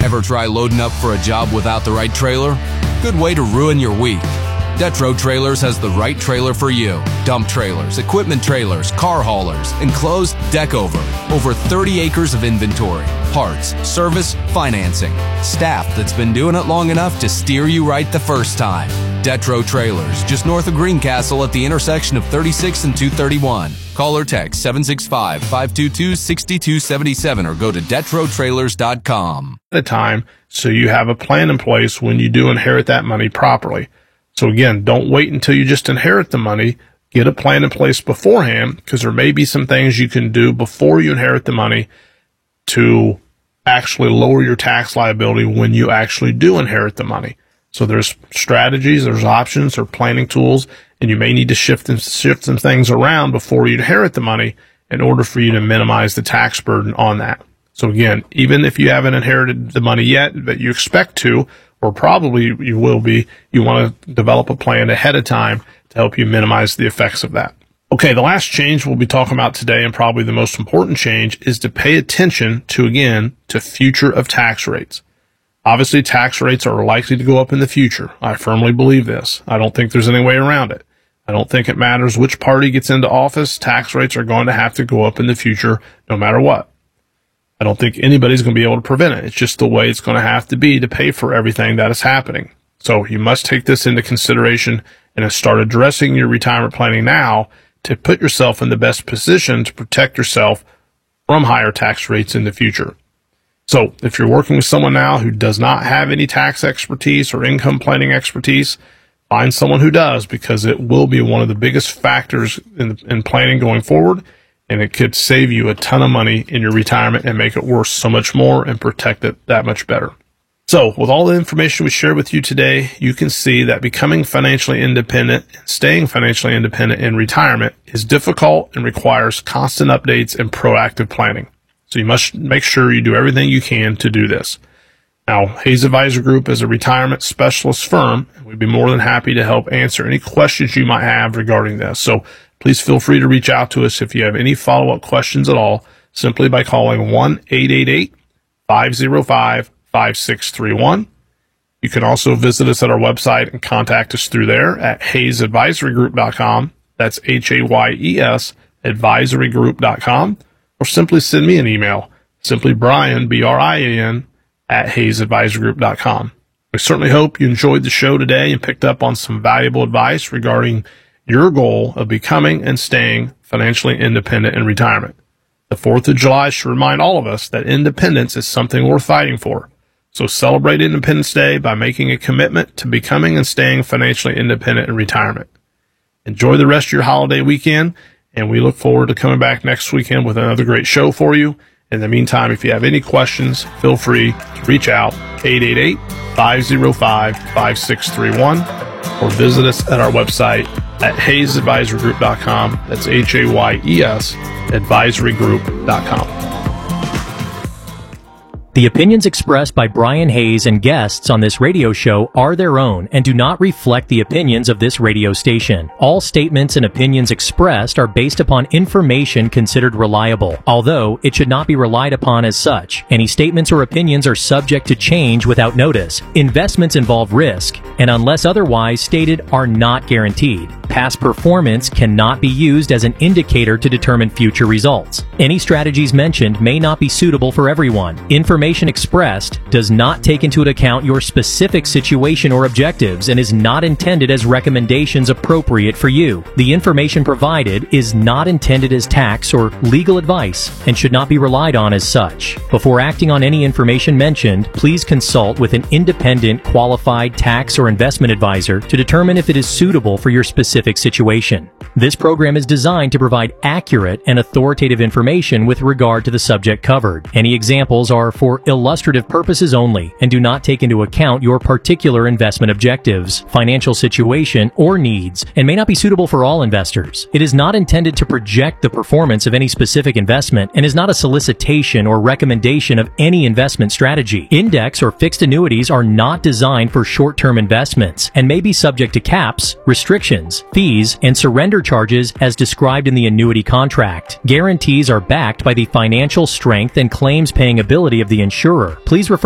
Ever try loading up for a job without the right trailer? Good way to ruin your week. Detro Trailers has the right trailer for you. Dump trailers, equipment trailers, car haulers, enclosed deck over. Over 30 acres of inventory, parts, service, financing. Staff that's been doing it long enough to steer you right the first time. Detro Trailers, just north of Greencastle at the intersection of 36 and 231. Call or text 765-522-6277 or go to DetroTrailers.com. At a time, so you have a plan in place when you do inherit that money properly. So again, don't wait until you just inherit the money. Get a plan in place beforehand, because there may be some things you can do before you inherit the money to actually lower your tax liability when you actually do inherit the money. So there's strategies, there's options, or planning tools, and you may need to shift some things around before you inherit the money in order for you to minimize the tax burden on that. So again, even if you haven't inherited the money yet, but you expect to, or probably you will be, you want to develop a plan ahead of time to help you minimize the effects of that. Okay, the last change we'll be talking about today, and probably the most important change, is to pay attention to future of tax rates. Obviously, tax rates are likely to go up in the future. I firmly believe this. I don't think there's any way around it. I don't think it matters which party gets into office. Tax rates are going to have to go up in the future no matter what. I don't think anybody's going to be able to prevent it. It's just the way it's going to have to be to pay for everything that is happening. So you must take this into consideration and start addressing your retirement planning now to put yourself in the best position to protect yourself from higher tax rates in the future. So if you're working with someone now who does not have any tax expertise or income planning expertise, find someone who does, because it will be one of the biggest factors in planning going forward. And it could save you a ton of money in your retirement and make it worth so much more and protect it that much better. So with all the information we shared with you today, you can see that becoming financially independent and staying financially independent in retirement is difficult and requires constant updates and proactive planning. So you must make sure you do everything you can to do this. Now, Hayes Advisor Group is a retirement specialist firm, and we'd be more than happy to help answer any questions you might have regarding this. So please feel free to reach out to us if you have any follow-up questions at all, simply by calling 1-888-505-5631. You can also visit us at our website and contact us through there at HayesAdvisoryGroup.com. That's Hayes advisorygroup.com. Or simply send me an email, simply Brian, Brian, at HayesAdvisorGroup.com. We certainly hope you enjoyed the show today and picked up on some valuable advice regarding your goal of becoming and staying financially independent in retirement. The 4th of July should remind all of us that independence is something worth fighting for. So celebrate Independence Day by making a commitment to becoming and staying financially independent in retirement. Enjoy the rest of your holiday weekend, and we look forward to coming back next weekend with another great show for you. In the meantime, if you have any questions, feel free to reach out, 888-505-5631, or visit us at our website at HayesAdvisorGroup.com. That's HAYES advisorygroup.com. The opinions expressed by Brian Hayes and guests on this radio show are their own and do not reflect the opinions of this radio station. All statements and opinions expressed are based upon information considered reliable, although it should not be relied upon as such. Any statements or opinions are subject to change without notice. Investments involve risk, and unless otherwise stated, are not guaranteed. Past performance cannot be used as an indicator to determine future results. Any strategies mentioned may not be suitable for everyone. Information expressed does not take into account your specific situation or objectives and is not intended as recommendations appropriate for you. The information provided is not intended as tax or legal advice and should not be relied on as such. Before acting on any information mentioned, please consult with an independent, qualified tax or investment advisor to determine if it is suitable for your specific situation. This program is designed to provide accurate and authoritative information with regard to the subject covered. Any examples are for illustrative purposes only and do not take into account your particular investment objectives, financial situation, or needs, and may not be suitable for all investors. It is not intended to project the performance of any specific investment and is not a solicitation or recommendation of any investment strategy. Index or fixed annuities are not designed for short-term investments and may be subject to caps, restrictions, fees, and surrender charges as described in the annuity contract. Guarantees are backed by the financial strength and claims-paying ability of the insurer. Please refer